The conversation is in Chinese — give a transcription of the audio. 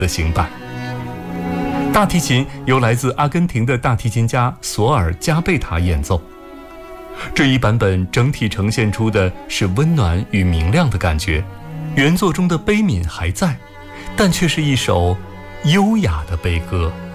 的行板。大提琴由来自阿根廷的大提琴家索尔加贝塔演奏。这一版本整体呈现出的是温暖与明亮的感觉，原作中的悲悯还在，但却是一首优雅的悲歌。